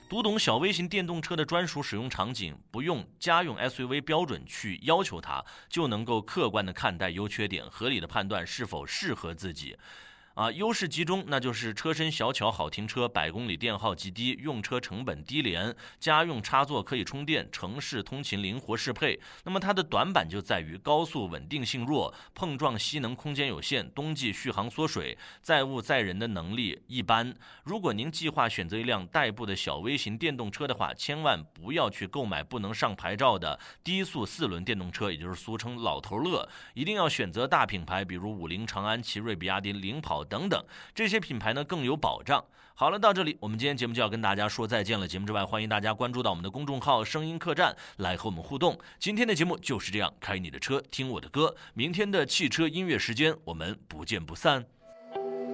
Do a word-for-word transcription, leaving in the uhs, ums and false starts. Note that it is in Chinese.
读懂小微型电动车的专属使用场景，不用家用 S U V 标准去要求它，就能够客观的看待优缺点，合理的判断是否适合自己。啊，优势集中，那就是车身小巧好停车，百公里电耗极低，用车成本低廉，家用插座可以充电，城市通勤灵活适配。那么它的短板就在于高速稳定性弱，碰撞吸能空间有限，冬季续航缩水，载物载人的能力一般。如果您计划选择一辆代步的小微型电动车的话，千万不要去购买不能上牌照的低速四轮电动车，也就是俗称老头乐，一定要选择大品牌，比如五菱、长安、奇瑞、比亚迪、领跑等等，这些品牌呢更有保障。好了，到这里我们今天节目就要跟大家说再见了。节目之外，欢迎大家关注到我们的公众号声音客栈来和我们互动。今天的节目就是这样，开你的车听我的歌，明天的汽车音乐时间我们不见不散。